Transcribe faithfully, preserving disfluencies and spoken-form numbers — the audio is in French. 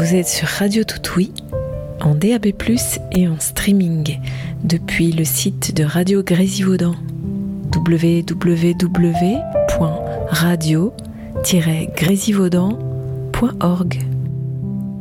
Vous êtes sur Radio Toutoui, en D A B plus, et en streaming depuis le site de Radio Grésivaudan, w w w point radio tiret grésivaudan point org.